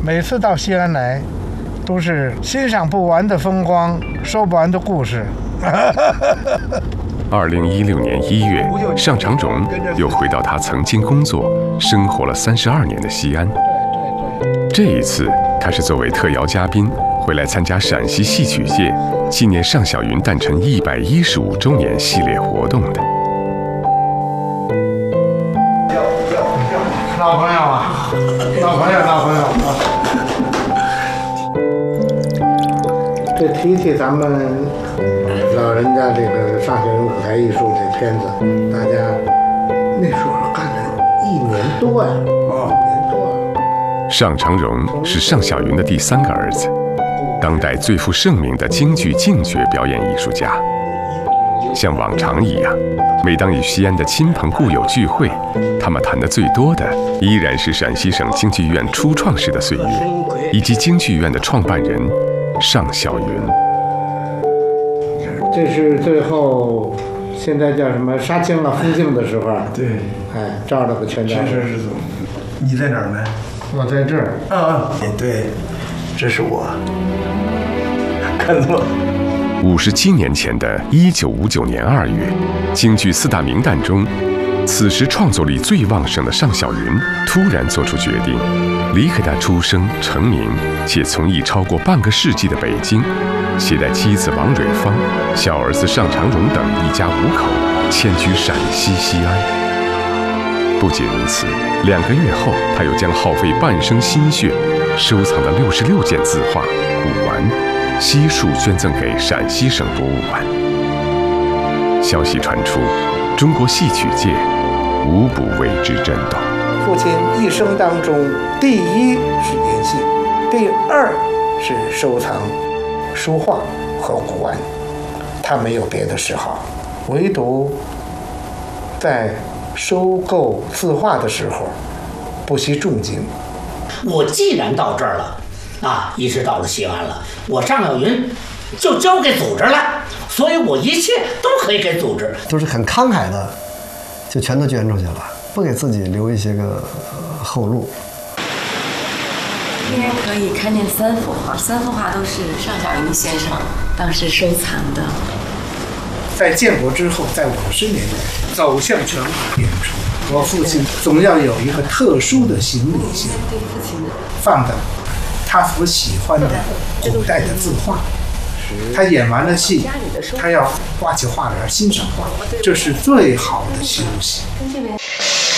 每次到西安来，都是欣赏不完的风光，说不完的故事。 2016年1月，尚长荣又回到他曾经工作、生活了32年的西安。这一次，他是作为特邀嘉宾回来参加陕西戏曲界纪念尚小云诞辰115周年系列活动的。 老朋友啊，老朋友啊！这提咱们老人家这个尚小云舞台艺术这片子，大家那时候干了1年多呀，1年多。 尚长荣是尚小云的第3个儿子，当代最负盛名的京剧净角表演艺术家。像往常一样，每当与西安的亲朋故友聚会，他们谈得最多的依然是陕西省京剧院初创时的岁月，以及京剧院的创办人尚小云。 这是最后，现在叫什么杀青了封镜的时候， 对， 照了个全家。 是。你在哪儿呢？ 我在这儿。 对，这是我。看到了。 57年前的1959年2月，京剧4大名旦中，此时创作力最旺盛的尚小云突然做出决定，离开他出生、成名且从艺超过半个世纪的北京，携带妻子王蕊芳、小儿子尚长荣等一家5口迁居陕西西安。不仅如此，2个月后，他又将耗费半生心血收藏的66件字画、古玩悉数捐赠给陕西省博物馆。消息传出，中国戏曲界无不为之震动。 父亲一生当中，第1是演戏，第2是收藏书画和古玩，他没有别的嗜好，唯独在收购字画的时候不惜重金。 我既然到这儿了一直到了西安了，我尚小云就交给组织了，所以我一切都可以给组织， 都是很慷慨的，就全都捐出去了，不给自己留一些个后路。 应该可以看见3幅画，3幅画都是尚小云先生当时收藏的。 在建国之后，在50年代走向全国演出，我父亲总要有一个特殊的行李箱，放的他所喜欢的古代的字画。他演完了戏，他要挂起画帘欣赏画，这是最好的休息。